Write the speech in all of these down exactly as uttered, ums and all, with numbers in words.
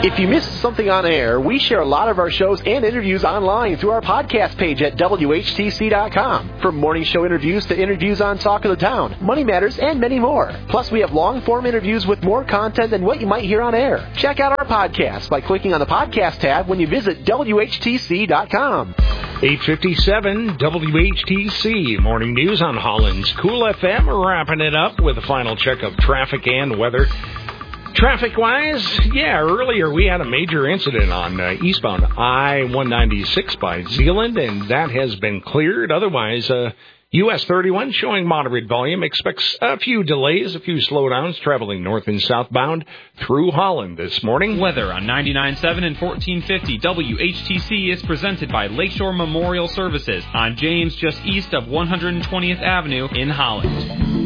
If you missed something on air, we share a lot of our shows and interviews online through our podcast page at W H T C dot com. From morning show interviews to interviews on Talk of the Town, Money Matters, and many more. Plus, we have long-form interviews with more content than what you might hear on air. Check out our podcast by clicking on the podcast tab when you visit W H T C dot com. eight fifty-seven W H T C Morning News on Holland's Cool F M. Wrapping it up with a final check of traffic and weather. Traffic-wise, yeah, earlier we had a major incident on uh, eastbound I one ninety-six by Zeeland, and that has been cleared. Otherwise, uh, U S thirty-one showing moderate volume. Expects a few delays, a few slowdowns traveling north and southbound through Holland this morning. Weather on ninety-nine point seven and fourteen fifty W H T C is presented by Lakeshore Memorial Services on James, just east of one hundred twentieth Avenue in Holland.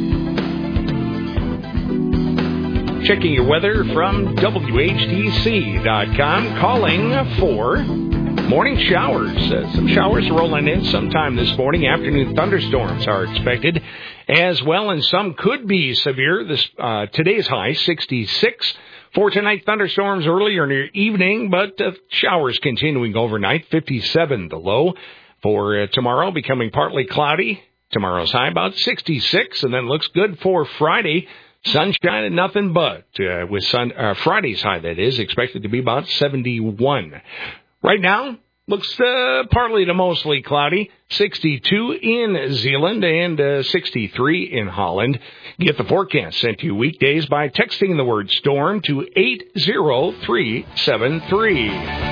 Checking your weather from W H T C dot com, calling for morning showers. Uh, some showers rolling in sometime this morning. Afternoon thunderstorms are expected as well, and some could be severe. This uh, today's high, sixty-six. For tonight, thunderstorms earlier in the evening, but uh, showers continuing overnight, fifty-seven the low. For uh, tomorrow, becoming partly cloudy. Tomorrow's high about sixty-six, and then looks good for Friday. Sunshine and nothing but, uh, with sun, uh, Friday's high, that is, expected to be about seventy-one. Right now, looks uh, partly to mostly cloudy, sixty-two in Zeeland and uh, sixty-three in Holland. Get the forecast sent to you weekdays by texting the word storm to eight zero three seven three.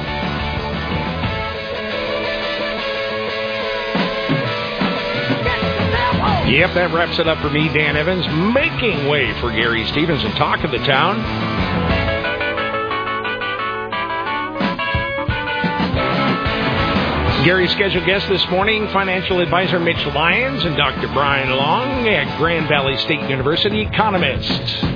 Yep, that wraps it up for me, Dan Evans, making way for Gary Stevens and Talk of the Town. Gary's scheduled guests this morning, financial advisor Mitch Lyons and Doctor Brian Long, at Grand Valley State University economist.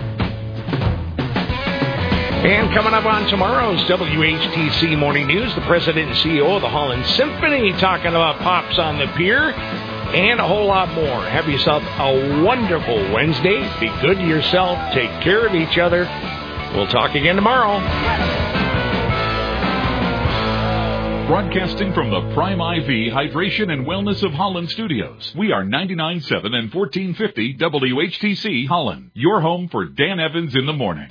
And coming up on tomorrow's W H T C Morning News, the president and C E O of the Holland Symphony talking about Pops on the Pier. And a whole lot more. Have yourself a wonderful Wednesday. Be good to yourself. Take care of each other. We'll talk again tomorrow. Broadcasting from the Prime I V Hydration and Wellness of Holland studios. We are ninety-nine point seven and fourteen fifty W H T C Holland. Your home for Dan Evans in the morning.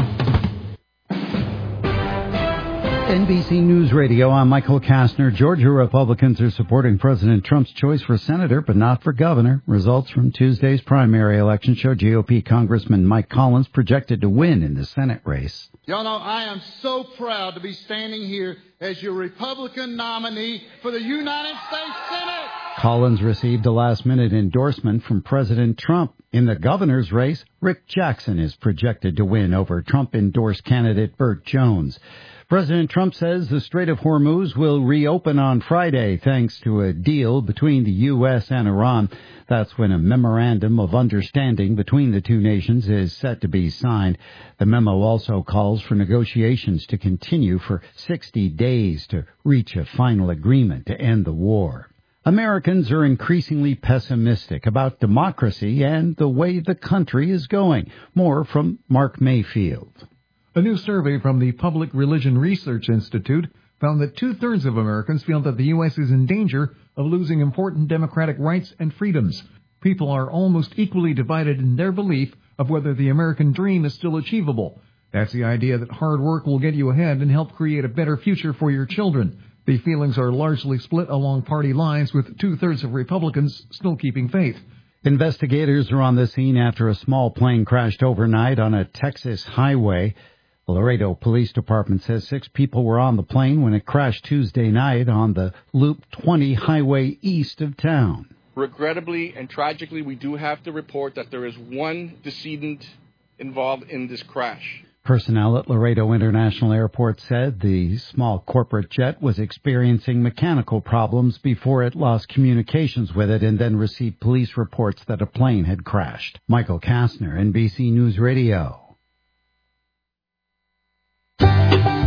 N B C News Radio, I'm Michael Kastner. Georgia Republicans are supporting President Trump's choice for senator, but not for governor. Results from Tuesday's primary election show G O P Congressman Mike Collins projected to win in the Senate race. Y'all know I am so proud to be standing here as your Republican nominee for the United States Senate. Collins received a last-minute endorsement from President Trump. In the governor's race, Rick Jackson is projected to win over Trump-endorsed candidate Burt Jones. President Trump says the Strait of Hormuz will reopen on Friday thanks to a deal between the U S and Iran. That's when a memorandum of understanding between the two nations is set to be signed. The memo also calls for negotiations to continue for sixty days to reach a final agreement to end the war. Americans are increasingly pessimistic about democracy and the way the country is going. More from Mark Mayfield. A new survey from the Public Religion Research Institute found that two-thirds of Americans feel that the U S is in danger of losing important democratic rights and freedoms. People are almost equally divided in their belief of whether the American dream is still achievable. That's the idea that hard work will get you ahead and help create a better future for your children. The feelings are largely split along party lines, with two-thirds of Republicans still keeping faith. Investigators are on the scene after a small plane crashed overnight on a Texas highway. The Laredo Police Department says six people were on the plane when it crashed Tuesday night on the Loop twenty highway east of town. Regrettably and tragically, we do have to report that there is one decedent involved in this crash. Personnel at Laredo International Airport said the small corporate jet was experiencing mechanical problems before it lost communications with it and then received police reports that a plane had crashed. Michael Kastner, N B C News Radio.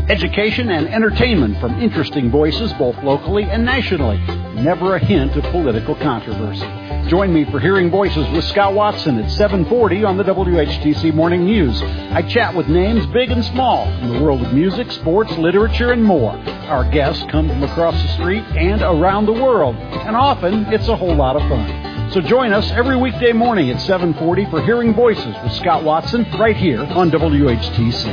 education, and entertainment from interesting voices both locally and nationally. Never a hint of political controversy. Join me for Hearing Voices with Scott Watson at seven forty on the W H T C Morning News. I chat with names big and small in the world of music, sports, literature, and more. Our guests come from across the street and around the world, and often it's a whole lot of fun. So join us every weekday morning at seven forty for Hearing Voices with Scott Watson right here on W H T C.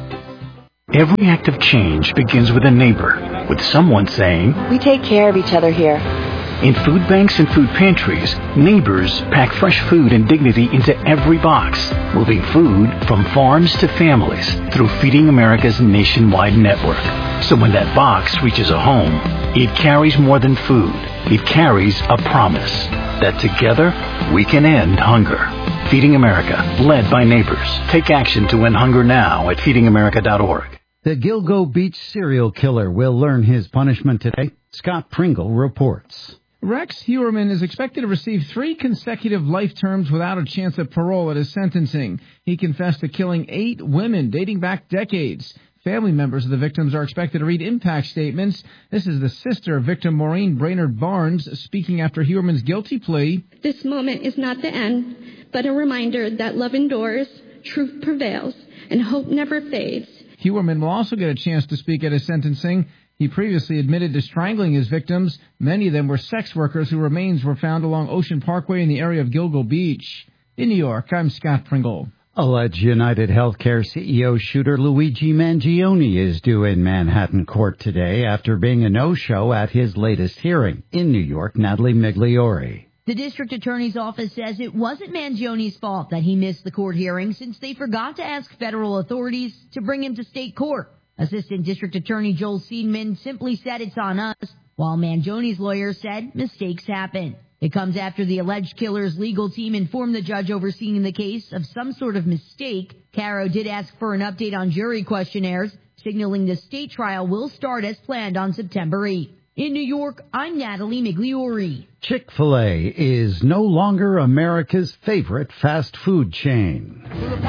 Every act of change begins with a neighbor, with someone saying, "We take care of each other here." In food banks and food pantries, neighbors pack fresh food and dignity into every box, moving food from farms to families through Feeding America's nationwide network. So when that box reaches a home, it carries more than food. It carries a promise that together we can end hunger. Feeding America, led by neighbors. Take action to end hunger now at feeding america dot org. The Gilgo Beach serial killer will learn his punishment today. Scott Pringle reports. Rex Heuermann is expected to receive three consecutive life terms without a chance of parole at his sentencing. He confessed to killing eight women dating back decades. Family members of the victims are expected to read impact statements. This is the sister of victim Maureen Brainerd Barnes speaking after Heuermann's guilty plea. This moment is not the end, but a reminder that love endures, truth prevails, and hope never fades. Heuermann will also get a chance to speak at his sentencing. He previously admitted to strangling his victims. Many of them were sex workers whose remains were found along Ocean Parkway in the area of Gilgo Beach. In New York, I'm Scott Pringle. Alleged United Healthcare C E O shooter Luigi Mangione is due in Manhattan court today after being a no-show at his latest hearing. In New York, Natalie Migliori. The district attorney's office says it wasn't Mangione's fault that he missed the court hearing since they forgot to ask federal authorities to bring him to state court. Assistant District Attorney Joel Seidman simply said it's on us, while Mangione's lawyer said mistakes happen. It comes after the alleged killer's legal team informed the judge overseeing the case of some sort of mistake. Caro did ask for an update on jury questionnaires, signaling the state trial will start as planned on September eighth. In New York, I'm Natalie Migliori. Chick-fil-A is no longer America's favorite fast food chain.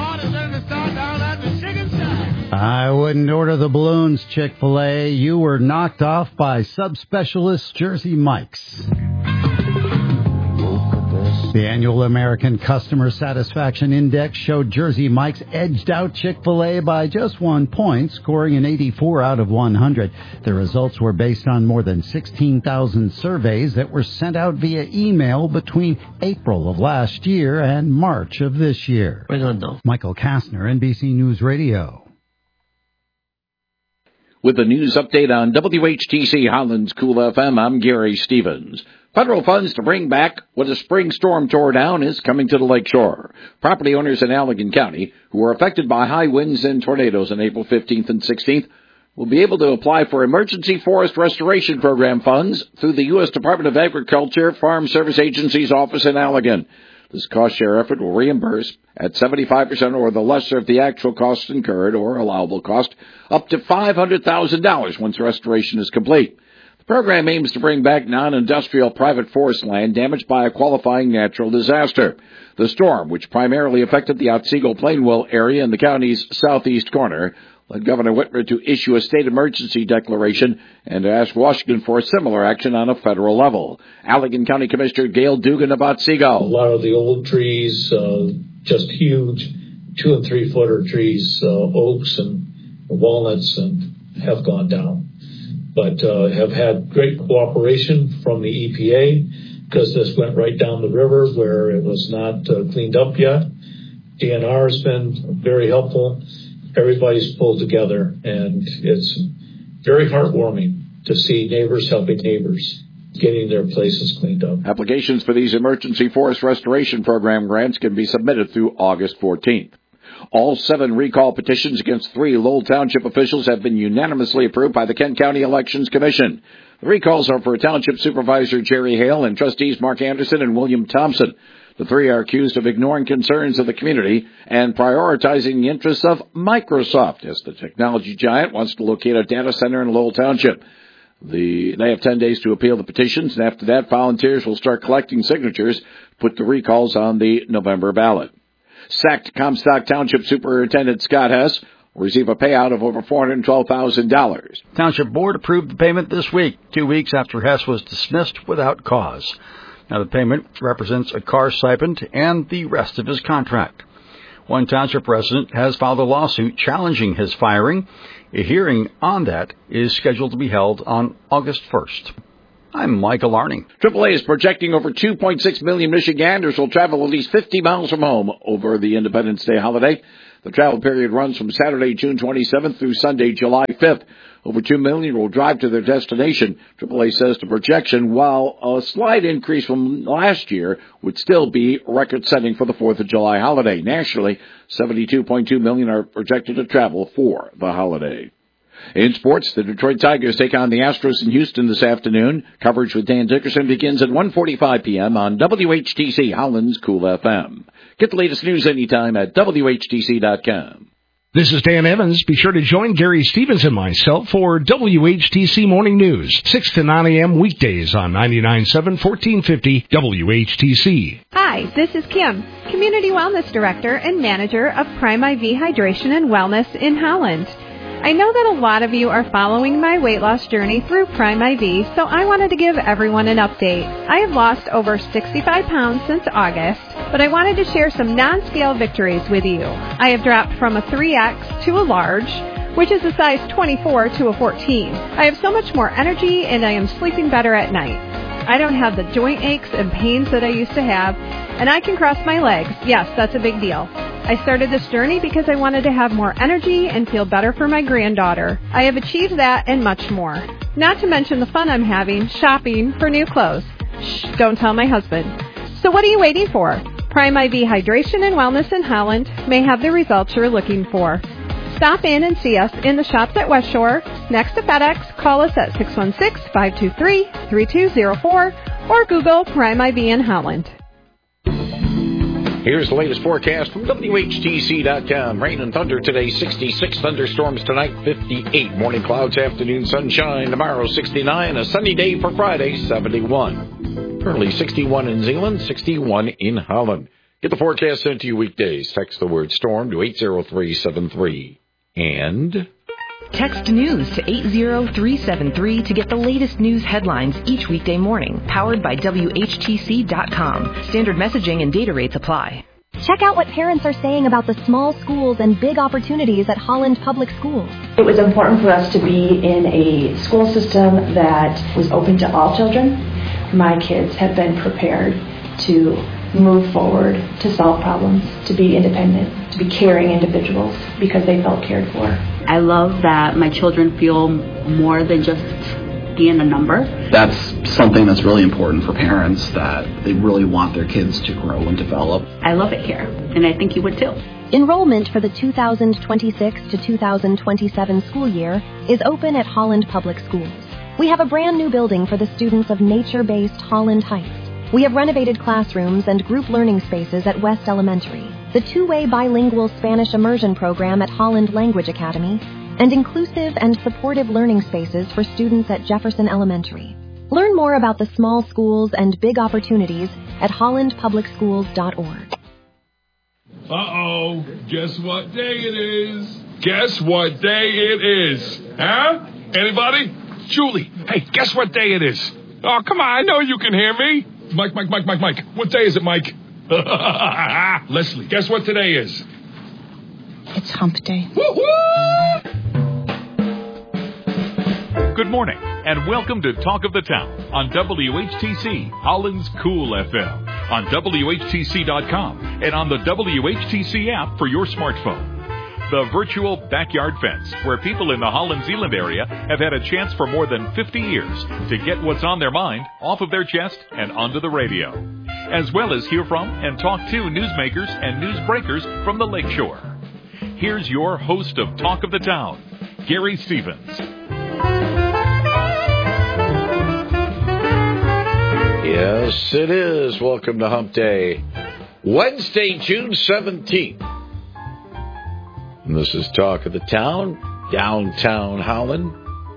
I wouldn't order the balloons, Chick-fil-A. You were knocked off by subspecialist Jersey Mike's. The annual American Customer Satisfaction Index showed Jersey Mike's edged out Chick-fil-A by just one point, scoring an eighty-four out of one hundred. The results were based on more than sixteen thousand surveys that were sent out via email between April of last year and March of this year. Michael Kastner, N B C News Radio. With the news update on W H T C Holland's Cool F M, I'm Gary Stevens. Federal funds to bring back what a spring storm tore down is coming to the lakeshore. Property owners in Allegan County who were affected by high winds and tornadoes on April fifteenth and sixteenth will be able to apply for Emergency Forest Restoration Program funds through the U S Department of Agriculture Farm Service Agency's office in Allegan. This cost-share effort will reimburse at seventy-five percent or the lesser of the actual cost incurred or allowable cost up to five hundred thousand dollars once restoration is complete. The program aims to bring back non-industrial private forest land damaged by a qualifying natural disaster. The storm, which primarily affected the Otsego Plainwell area in the county's southeast corner, led Governor Whitmer to issue a state emergency declaration and to ask Washington for similar action on a federal level. Allegan County Commissioner Gail Dugan of Otsego. A lot of the old trees, uh, just huge two and three footer trees, uh, oaks and walnuts, and have gone down. But uh, have had great cooperation from the E P A because this went right down the river where it was not uh, cleaned up yet. D N R has been very helpful. Everybody's pulled together, and it's very heartwarming to see neighbors helping neighbors, getting their places cleaned up. Applications for these Emergency Forest Restoration Program grants can be submitted through August fourteenth. All seven recall petitions against three Lowell Township officials have been unanimously approved by the Kent County Elections Commission. The recalls are for Township Supervisor Jerry Hale and trustees Mark Anderson and William Thompson. The three are accused of ignoring concerns of the community and prioritizing the interests of Microsoft, as the technology giant wants to locate a data center in Lowell Township. The, they have ten days to appeal the petitions, and after that, volunteers will start collecting signatures to put the recalls on the November ballot. Sacked Comstock Township Superintendent Scott Hess will receive a payout of over four hundred twelve thousand dollars. Township Board approved the payment this week, two weeks after Hess was dismissed without cause. Now, the payment represents a car stipend and the rest of his contract. One township resident has filed a lawsuit challenging his firing. A hearing on that is scheduled to be held on August first. I'm Michael Arning. triple A is projecting over two point six million Michiganders will travel at least fifty miles from home over the Independence Day holiday. The travel period runs from Saturday, June twenty-seventh through Sunday, July fifth. Over two million will drive to their destination. triple A says the projection, while a slight increase from last year, would still be record-setting for the fourth of July holiday. Nationally, seventy-two point two million are projected to travel for the holiday. In sports, the Detroit Tigers take on the Astros in Houston this afternoon. Coverage with Dan Dickerson begins at one forty-five p.m. on W H T C Holland's Cool F M. Get the latest news anytime at W H T C dot com. This is Dan Evans. Be sure to join Gary Stevens and myself for W H T C Morning News, six to nine a.m. weekdays on ninety-nine point seven, fourteen fifty W H T C. Hi, this is Kim, Community Wellness Director and Manager of Prime I V Hydration and Wellness in Holland. I know that a lot of you are following my weight loss journey through Prime I V, so I wanted to give everyone an update. I have lost over sixty-five pounds since August, but I wanted to share some non-scale victories with you. I have dropped from a three X to a large, which is a size twenty-four to a fourteen. I have so much more energy and I am sleeping better at night. I don't have the joint aches and pains that I used to have, and I can cross my legs. Yes, that's a big deal. I started this journey because I wanted to have more energy and feel better for my granddaughter. I have achieved that and much more. Not to mention the fun I'm having shopping for new clothes. Shh, don't tell my husband. So what are you waiting for? Prime I V Hydration and Wellness in Holland may have the results you're looking for. Stop in and see us in the shops at West Shore, next to FedEx. Call us at six one six, five two three, three two zero four or Google Prime I V in Holland. Here's the latest forecast from W H T C dot com. Rain and thunder today, sixty-six. Thunderstorms tonight, fifty-eight. Morning clouds, afternoon sunshine. Tomorrow, sixty-nine. A sunny day for Friday, seventy-one. Currently sixty-one in Zeeland, sixty-one in Holland. Get the forecast sent to you weekdays. Text the word storm to eight zero three seven three. And text news to eight zero three seven three to get the latest news headlines each weekday morning. Powered by W H T C dot com. Standard messaging and data rates apply. Check out what parents are saying about the small schools and big opportunities at Holland Public Schools. It was important for us to be in a school system that was open to all children. My kids have been prepared to move forward, to solve problems, to be independent, to be caring individuals because they felt cared for. I love that my children feel more than just being a number. That's something that's really important for parents, that they really want their kids to grow and develop. I love it here, and I think you would too. Enrollment for the two thousand twenty-six to two thousand twenty-seven school year is open at Holland Public Schools. We have a brand new building for the students of nature-based Holland Heights. We have renovated classrooms and group learning spaces at West Elementary, the two-way bilingual Spanish immersion program at Holland Language Academy, and inclusive and supportive learning spaces for students at Jefferson Elementary. Learn more about the small schools and big opportunities at holland public schools dot org. Uh-oh, guess what day it is? Guess what day it is? Huh? Anybody? Julie, hey, guess what day it is? Oh, come on, I know you can hear me. Mike, Mike, Mike, Mike, Mike. What day is it, Mike? Leslie, guess what today is? It's hump day. Woo-hoo! Good morning, and welcome to Talk of the Town on W H T C, Holland's Cool F M, on W H T C dot com, and on the W H T C app for your smartphone. The virtual backyard fence, where people in the Holland-Zeeland area have had a chance for more than fifty years to get what's on their mind off of their chest and onto the radio, as well as hear from and talk to newsmakers and newsbreakers from the Lakeshore. Here's your host of Talk of the Town, Gary Stevens. Yes, it is. Welcome to Hump Day, Wednesday, June seventeenth. And this is Talk of the Town, downtown Holland.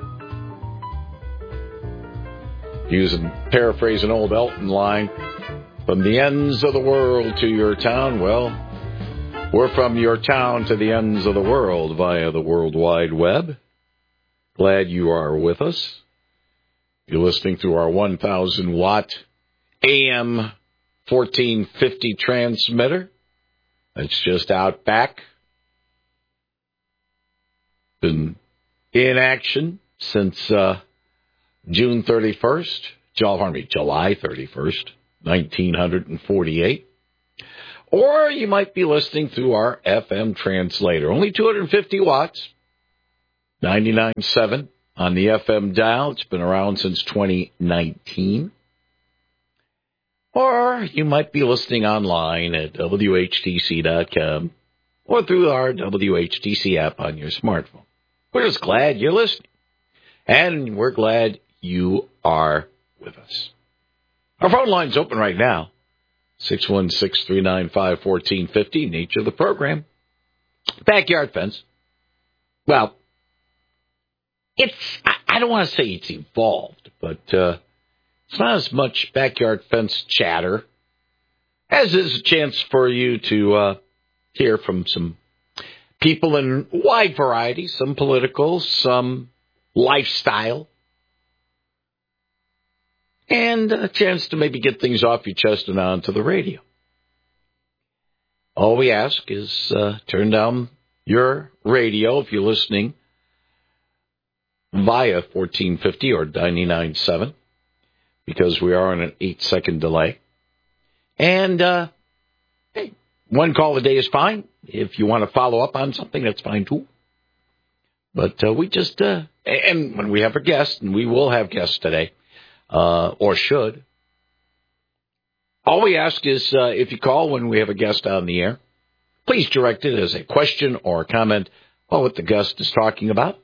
Using, paraphrase an old Elton line, from the ends of the world to your town. Well, We're from your town to the ends of the world via the World Wide Web. Glad you are with us. You're listening through our one thousand watt A M fourteen fifty transmitter. It's just out back. Been in action since uh, June thirty-first, pardon me, July thirty-first, nineteen forty-eight. Or you might be listening through our F M translator. Only two hundred fifty watts, ninety-nine point seven on the F M dial. It's been around since twenty nineteen. Or you might be listening online at W H T C dot com or through our W H T C app on your smartphone. We're just glad you're listening. And we're glad you are with us. Our phone line's open right now. six one six, three nine five, one four five zero. Nature of the program. Backyard fence. Well, it's, I, I don't want to say it's evolved, but uh, it's not as much backyard fence chatter as is a chance for you to uh, hear from some people in wide variety, some political, some lifestyle, and a chance to maybe get things off your chest and onto the radio. All we ask is uh, turn down your radio if you're listening via fourteen fifty or ninety-nine point seven, because we are on an eight-second delay. And, uh, hey, one call a day is fine. If you want to follow up on something, that's fine, too. But uh, we just, uh, and when we have a guest, and we will have guests today, uh, or should, all we ask is uh, if you call when we have a guest on the air, please direct it as a question or a comment on what the guest is talking about.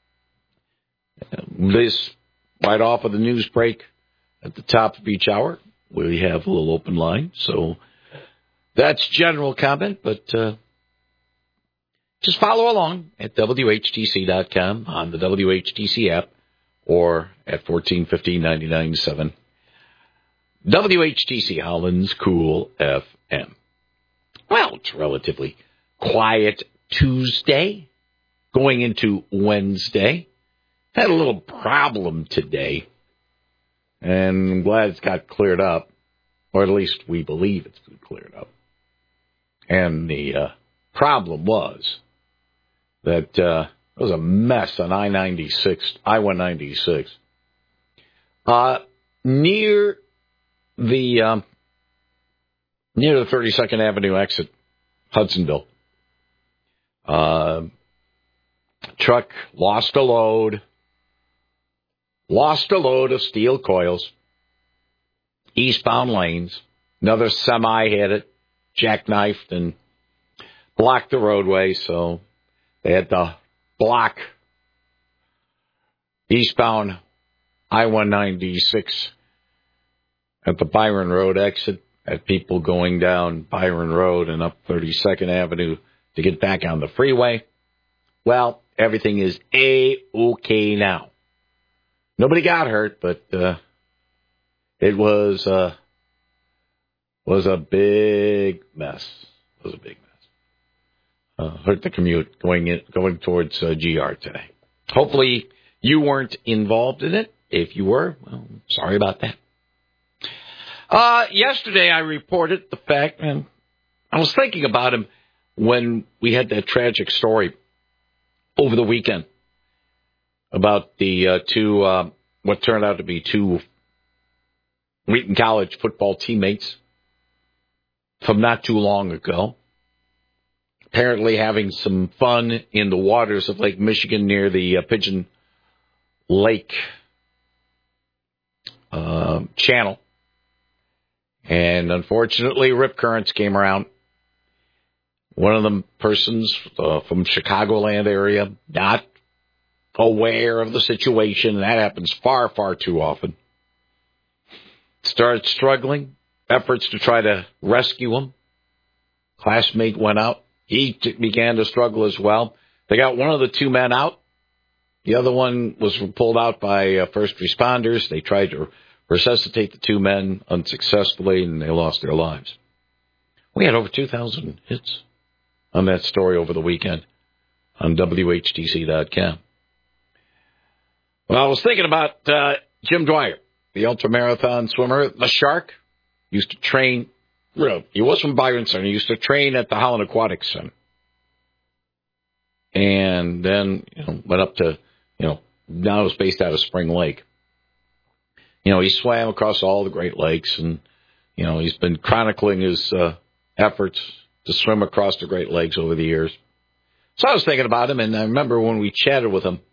This, right off of the news break at the top of each hour, we have a little open line. So that's general comment, but uh, just follow along at W H T C dot com on the W H T C app or at fourteen fifty, ninety-nine point seven. W H T C Holland's Cool F M. Well, it's relatively quiet Tuesday going into Wednesday. Had a little problem today, and I'm glad it's got cleared up, or at least we believe it's been cleared up. And the uh, problem was that uh, it was a mess on I ninety-six, I one ninety-six. Uh, near the um, near the thirty-second Avenue exit, Hudsonville, uh, truck lost a load. Lost a load of steel coils, eastbound lanes. Another semi hit it, jackknifed, and blocked the roadway, so they had to block eastbound I one ninety-six at the Byron Road exit, at people going down Byron Road and up thirty-second Avenue to get back on the freeway. Well, everything is A-okay now. Nobody got hurt, but uh, it was uh, was a big mess. It was a big mess. Uh, hurt the commute going in, going towards uh, G R today. Hopefully you weren't involved in it. If you were, well, sorry about that. Uh, yesterday I reported the fact, and I was thinking about him when we had that tragic story over the weekend about the uh, two, uh, what turned out to be two Wheaton College football teammates from not too long ago, apparently having some fun in the waters of Lake Michigan near the uh, Pigeon Lake uh, channel. And unfortunately, rip currents came around. One of the persons uh, from Chicagoland area, not aware of the situation, and that happens far, far too often, started struggling, efforts to try to rescue him. Classmate went out. He t- began to struggle as well. They got one of the two men out. The other one was pulled out by uh, first responders. They tried to resuscitate the two men unsuccessfully, and they lost their lives. We had over two thousand hits. on that story over the weekend on W H T C dot com. Well, I was thinking about uh, Jim Dwyer, the ultramarathon swimmer, the Shark. Used to train, you know, he was from Byron Center. He used to train at the Holland Aquatic Center. And then, you know, went up to, you know, now it's based out of Spring Lake. You know, he swam across all the Great Lakes, and, you know, he's been chronicling his uh, efforts to swim across the Great Lakes over the years. So I was thinking about him, and I remember when we chatted with him